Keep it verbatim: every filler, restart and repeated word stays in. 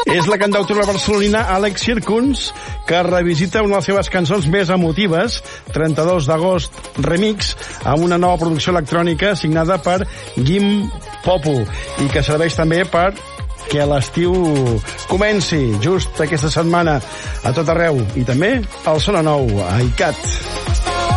És la cantautora barcelonina Àlex Circuns, que revisita una de les seves cançons més emotives, trenta-dos d'agost Remix, amb una nova producció electrònica signada per Guim Popo, i que serveix també per que l'estiu comenci just aquesta setmana a tot arreu, i també al Sona Nou, a ICAT.